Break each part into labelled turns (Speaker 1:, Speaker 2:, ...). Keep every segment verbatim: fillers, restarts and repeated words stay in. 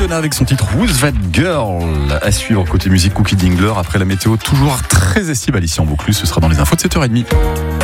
Speaker 1: Madonna avec son titre Who's That Girl à suivre côté musique Cookie Dingler. Après la météo toujours très estivale ici en Vaucluse, ce sera dans les infos de sept heures trente.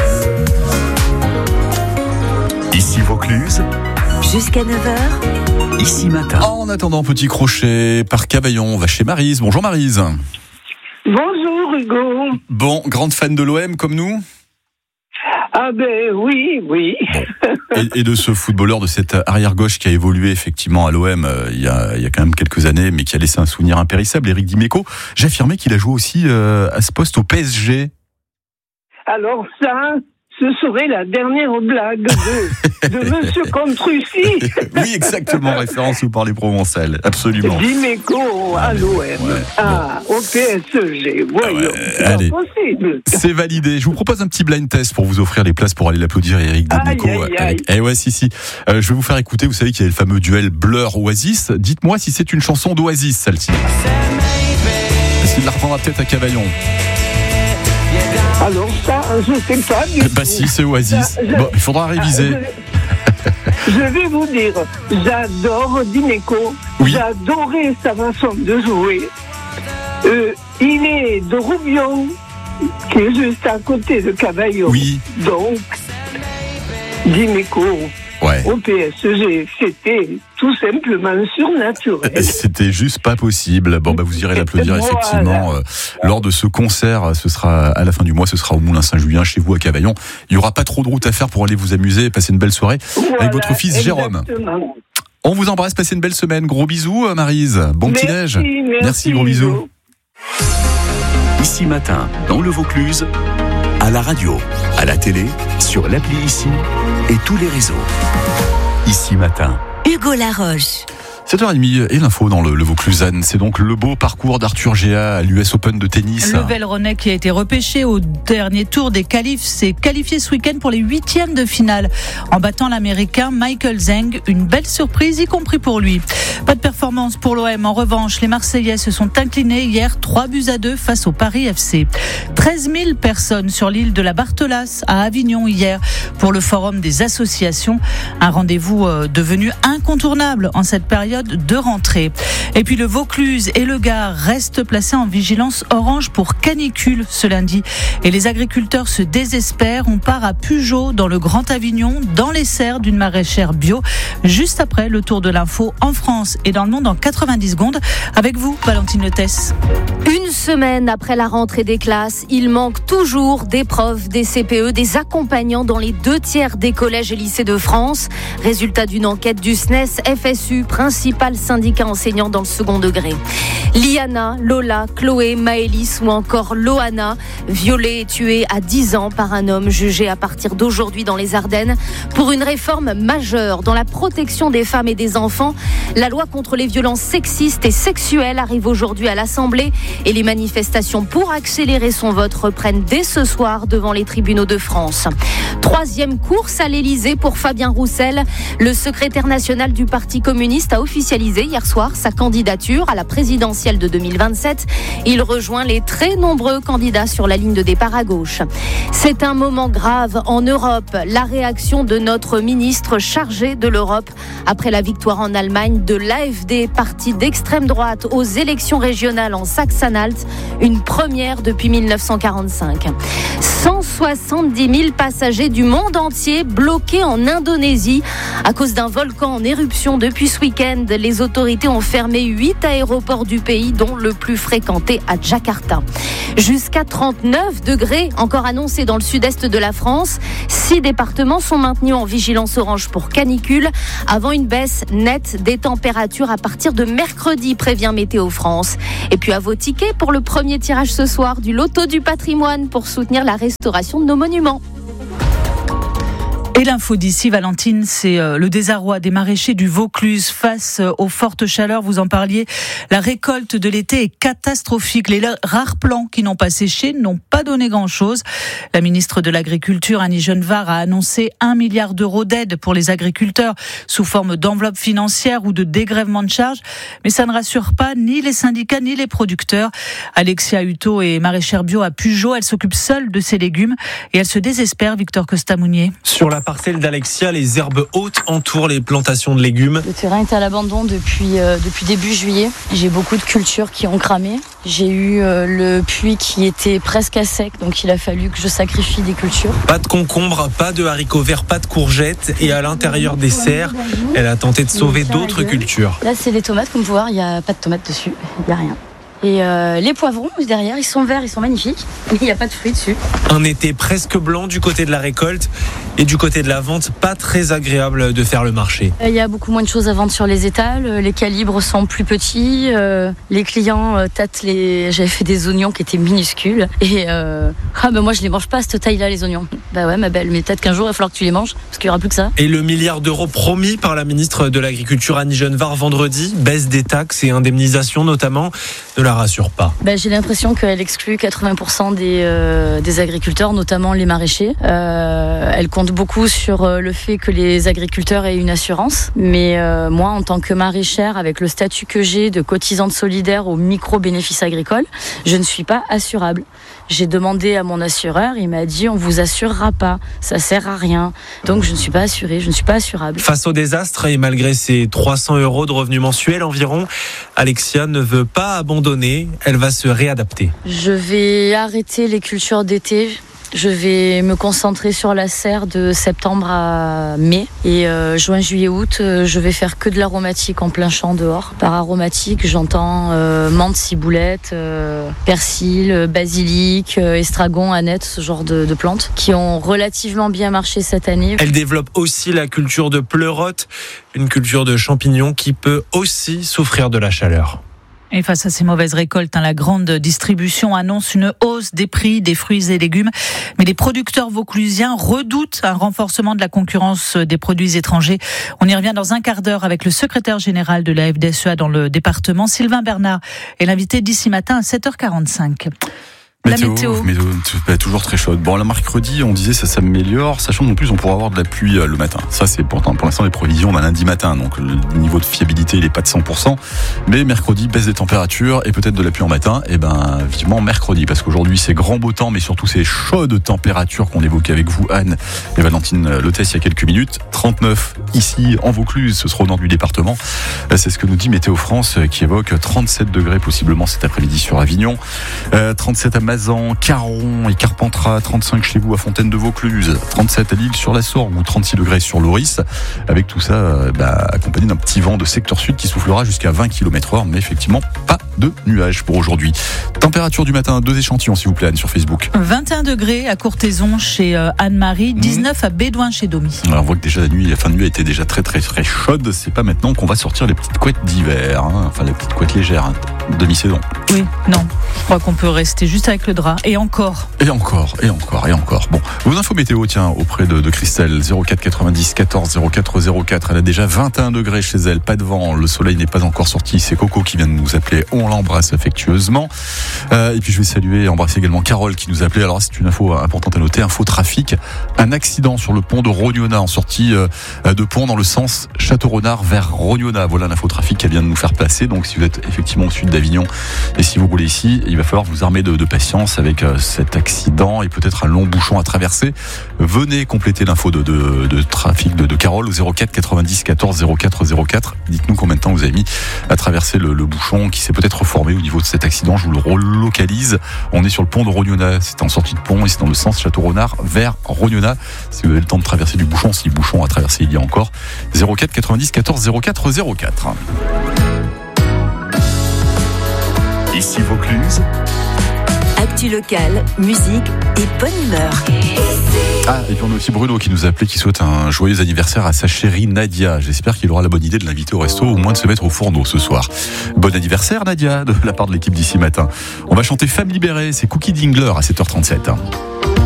Speaker 2: Ici Vaucluse,
Speaker 3: jusqu'à neuf heures.
Speaker 2: Ici Matin.
Speaker 1: En attendant, petit crochet par Cavaillon, on va chez Maryse. Bonjour Maryse.
Speaker 4: Bonjour Hugo.
Speaker 1: Bon, grande fan de l'O M comme nous?
Speaker 4: Ah ben oui, oui.
Speaker 1: Bon. Et, et de ce footballeur, de cet arrière-gauche qui a évolué effectivement à l'O M euh, il, y a, il y a quand même quelques années, mais qui a laissé un souvenir impérissable, Eric Dimeco. J'affirmais qu'il a joué aussi euh, à ce poste au P S G.
Speaker 4: Alors ça, ce serait la dernière blague de, de Monsieur Contrucy.
Speaker 1: Oui, exactement, référence où parlez provençal, absolument.
Speaker 4: Dimeco à l'O M,
Speaker 1: ouais,
Speaker 4: ah, bon. Au P S G, voyons,
Speaker 1: ouais,
Speaker 4: c'est
Speaker 1: allez.
Speaker 4: pas possible.
Speaker 1: C'est validé. Je vous propose un petit blind test pour vous offrir les places pour aller l'applaudir, Eric Dimeco.
Speaker 4: Aïe, aïe, aïe.
Speaker 1: Avec... Eh ouais, si, si. Euh, je vais vous faire écouter, vous savez qu'il y a le fameux duel Blur-Oasis. Dites-moi si c'est une chanson d'Oasis, celle-ci. Est-ce qu'il la reprendra peut-être à Cavaillon?
Speaker 4: Alors ça, je sais pas du
Speaker 1: Bah
Speaker 4: tout.
Speaker 1: si, c'est Oasis.
Speaker 4: Je-
Speaker 1: Bon, il faudra réviser.
Speaker 4: Je, je vais vous dire, j'adore Dimeco,
Speaker 1: Oui.
Speaker 4: j'adorais sa façon de jouer. Euh, il est de Roubion, qui est juste à côté de Cavaillon.
Speaker 1: Oui.
Speaker 4: Donc, Dimeco
Speaker 1: Ouais.
Speaker 4: au P S G, c'était tout simplement surnaturel.
Speaker 1: C'était juste pas possible. Bon, bah, vous irez l'applaudir,
Speaker 4: Voilà.
Speaker 1: effectivement, euh, lors de ce concert. Ce sera à la fin du mois, ce sera au Moulin Saint-Julien, chez vous à Cavaillon. Il y aura pas trop de route à faire pour aller vous amuser et passer une belle soirée
Speaker 4: Voilà,
Speaker 1: avec votre fils Jérôme.
Speaker 4: exactement.
Speaker 1: On vous embrasse, passez une belle semaine. Gros bisous, euh, Maryse. Bon
Speaker 4: Merci,
Speaker 1: petit-déj.
Speaker 4: merci,
Speaker 1: gros bisous.
Speaker 4: Hugo.
Speaker 2: Ici Matin, dans le Vaucluse, à la radio, à la télé, sur l'appli Ici et tous les réseaux. Ici Matin.
Speaker 3: Hugo Laroche.
Speaker 1: sept heures trente et l'info dans le, le Vauclusanne. C'est donc le beau parcours d'Arthur Géa à l'U S Open de tennis.
Speaker 5: Le Vélronais qui a été repêché au dernier tour des qualifs s'est qualifié ce week-end pour les huitièmes de finale en battant l'Américain Michael Zeng. Une belle surprise, y compris pour lui. Pas de performance pour l'O M. En revanche, les Marseillais se sont inclinés hier trois buts à deux face au Paris F C. treize mille personnes sur l'île de la Barthelasse à Avignon hier pour le forum des associations. Un rendez-vous devenu incontournable en cette période de rentrée. Et puis le Vaucluse et le Gard restent placés en vigilance orange pour canicule ce lundi. Et les agriculteurs se désespèrent. On part à Pugeot dans le Grand Avignon, dans les serres d'une maraîchère bio, juste après le tour de l'info en France et dans le monde en quatre-vingt-dix secondes. Avec vous, Valentine Letesse.
Speaker 6: Une semaine après la rentrée des classes, il manque toujours des profs, des C P E, des accompagnants dans les deux tiers des collèges et lycées de France. Résultat d'une enquête du S N E S F S U, principal syndicat enseignant dans le second degré. Liana, Lola, Chloé, Maëlys ou encore Loana, violée et tuée à dix ans par un homme jugé à partir d'aujourd'hui dans les Ardennes pour une réforme majeure dans la protection des femmes et des enfants. La loi contre les violences sexistes et sexuelles arrive aujourd'hui à l'Assemblée et les manifestations pour accélérer son vote reprennent dès ce soir devant les tribunaux de France. Troisième course à l'Élysée pour Fabien Roussel. Le secrétaire national du Parti communiste a officialisé hier soir sa candidature à la présidentielle de deux mille vingt-sept. Il rejoint les très nombreux candidats sur la ligne de départ à gauche. C'est un moment grave en Europe. La réaction de notre ministre chargé de l'Europe après la victoire en Allemagne de l'A F D, parti d'extrême droite, aux élections régionales en Saxe-Anhalt, une première depuis mille neuf cent quarante-cinq. cent soixante-dix mille passagers du monde entier bloqués en Indonésie à cause d'un volcan en éruption depuis ce week-end. Les autorités ont fermé huit aéroports du pays, dont le plus fréquenté à Jakarta. Jusqu'à trente-neuf degrés encore annoncés dans le sud-est de la France. Six départements sont maintenus en vigilance orange pour canicule, avant une baisse nette des températures à partir de mercredi, prévient Météo France. Et puis à vos tickets pour le premier tirage ce soir du Loto du patrimoine pour soutenir la restauration de nos monuments.
Speaker 5: Et l'info d'ici, Valentine, c'est le désarroi des maraîchers du Vaucluse face aux fortes chaleurs. Vous en parliez. La récolte de l'été est catastrophique. Les rares plants qui n'ont pas séché n'ont pas donné grand-chose. La ministre de l'Agriculture, Annie Genevard, a annoncé un milliard d'euros d'aide pour les agriculteurs sous forme d'enveloppe financière ou de dégrèvement de charges. Mais ça ne rassure pas ni les syndicats ni les producteurs. Alexia Hutto est maraîchère bio à Pugeot. Elle s'occupe seule de ses légumes et elle se désespère, Victor Costamounier.
Speaker 7: Sur la parcelle d'Alexia, les herbes hautes entourent les plantations de légumes.
Speaker 8: Le terrain est à l'abandon depuis, euh, depuis début juillet. J'ai beaucoup de cultures qui ont cramé. J'ai eu euh, le puits qui était presque à sec, donc il a fallu que je sacrifie des cultures.
Speaker 7: Pas de concombre, pas de haricots verts, pas de courgettes. Et à l'intérieur des serres, elle a tenté de sauver d'autres cultures.
Speaker 8: Là, c'est les tomates, comme vous pouvez voir, il n'y a pas de tomates dessus, il n'y a rien. Et euh, les poivrons derrière, ils sont verts, ils sont magnifiques, mais il n'y a pas de fruits dessus.
Speaker 7: Un été presque blanc du côté de la récolte et du côté de la vente, pas très agréable de faire le marché.
Speaker 8: Il y a beaucoup moins de choses à vendre sur les étals, les calibres sont plus petits, euh, les clients euh, tâtent les... J'avais fait des oignons qui étaient minuscules et euh... ah ben moi je les mange pas à cette taille-là les oignons. Bah ouais ma belle, mais peut-être qu'un jour il va falloir que tu les manges parce qu'il n'y aura plus que ça.
Speaker 7: Et le milliard d'euros promis par la ministre de l'Agriculture Annie Genevard vendredi, baisse des taxes et indemnisation notamment, ne la rassure pas.
Speaker 8: Bah, j'ai l'impression qu'elle exclut quatre-vingts pour cent des, euh, des agriculteurs, notamment les maraîchers. Euh, elle compte beaucoup sur le fait que les agriculteurs aient une assurance. Mais euh, moi, en tant que maraîchère, avec le statut que j'ai de cotisante solidaire aux micro-bénéfices agricoles, je ne suis pas assurable. J'ai demandé à mon assureur, il m'a dit on vous assurera pas, ça sert à rien. Donc je ne suis pas assurée, je ne suis pas assurable.
Speaker 7: Face au désastre et malgré ses trois cents euros de revenus mensuels environ, Alexia ne veut pas abandonner, elle va se réadapter.
Speaker 8: Je vais arrêter les cultures d'été. Je vais me concentrer sur la serre de septembre à mai et euh, juin, juillet, août, euh, je vais faire que de l'aromatique en plein champ dehors. Par aromatique, j'entends euh, menthe, ciboulette, euh, persil, basilic, euh, estragon, aneth, ce genre de, de plantes qui ont relativement bien marché cette année.
Speaker 7: Elle développe aussi la culture de pleurote, une culture de champignons qui peut aussi souffrir de la chaleur.
Speaker 5: Et face à ces mauvaises récoltes, hein, la grande distribution annonce une hausse des prix des fruits et légumes. Mais les producteurs vauclusiens redoutent un renforcement de la concurrence des produits étrangers. On y revient dans un quart d'heure avec le secrétaire général de la F D S E A dans le département, Sylvain Bernard, est l'invité d'ici matin à sept heures quarante-cinq.
Speaker 1: Météo, la météo. météo toujours très chaude. Bon, le mercredi, on disait ça s'améliore, sachant qu'en plus on pourra avoir de la pluie le matin. Ça, c'est pourtant pour l'instant les prévisions d'un lundi matin, donc le niveau de fiabilité il est pas de cent pour cent. Mais mercredi, baisse des températures et peut-être de la pluie en matin. Et ben vivement mercredi, parce qu'aujourd'hui c'est grand beau temps, mais surtout ces chaudes températures qu'on évoquait avec vous, Anne et Valentine Lotès, il y a quelques minutes. trente-neuf ici en Vaucluse, ce sera au nord du département. C'est ce que nous dit Météo France, qui évoque trente-sept degrés possiblement cet après-midi sur Avignon, euh, trente-sept à Mazan, Caron et Carpentras, trente-cinq chez vous à Fontaine de Vaucluse, trente-sept à Lille sur la Sorgue ou trente-six degrés sur Loris, avec tout ça euh, bah, accompagné d'un petit vent de secteur sud qui soufflera jusqu'à vingt kilomètres heure, mais effectivement pas de nuages pour aujourd'hui. Température du matin, deux échantillons s'il vous plaît, Anne, sur Facebook.
Speaker 5: vingt et un degrés à Courthézon chez euh, Anne-Marie, dix-neuf mmh. à Bédouin chez Domi.
Speaker 1: Alors on voit que déjà la nuit, la fin de nuit a été déjà très très très chaude, c'est pas maintenant qu'on va sortir les petites couettes d'hiver, hein. Enfin les petites couettes légères, hein. Demi-saison.
Speaker 5: Oui, non, je crois qu'on peut rester juste avec le drap. Et encore.
Speaker 1: Et encore, et encore, et encore. Bon, vos infos météo, tiens, auprès de, de Christelle, zéro quatre quatre-vingt-dix quatorze zéro quatre zéro quatre. Elle a déjà vingt et un degrés chez elle, pas de vent, le soleil n'est pas encore sorti. C'est Coco qui vient de nous appeler, on l'embrasse affectueusement. Euh, et puis je vais saluer et embrasser également Carole qui nous appelait. Alors c'est une info importante à noter, info trafic. Un accident sur le pont de Rognona en sortie euh, de pont dans le sens Château-Renard vers Rognona. Voilà l'info trafic qu'elle vient de nous faire passer. Donc si vous êtes effectivement au sud d'Avignon et si vous roulez ici, il va falloir vous armer de, de patience avec euh, cet accident et peut-être un long bouchon à traverser. Venez compléter l'info de, de, de trafic de, de Carole au zéro quatre quatre-vingt-dix quatorze zéro quatre zéro quatre. Dites-nous combien de temps vous avez mis à traverser le, le bouchon qui s'est peut-être reformé au niveau de cet accident. Je vous le relocalise. On est sur le pont de Rognona. C'est en sortie de pont et c'est dans le sens Château-Renard vers Rognona. Si vous avez le temps de traverser du bouchon, si le bouchon à traverser il y a encore, zéro quatre quatre-vingt-dix quatorze zéro quatre zéro quatre.
Speaker 2: Ici Vaucluse.
Speaker 3: Actu locale, musique et bonne humeur.
Speaker 1: Ah, et puis on a aussi Bruno qui nous a appelé, qui souhaite un joyeux anniversaire à sa chérie Nadia. J'espère qu'il aura la bonne idée de l'inviter au resto, ou au moins de se mettre au fourneau ce soir. Bon anniversaire Nadia, de la part de l'équipe d'ici matin. On va chanter Femme libérée, c'est Cookie Dingler à sept heures trente-sept.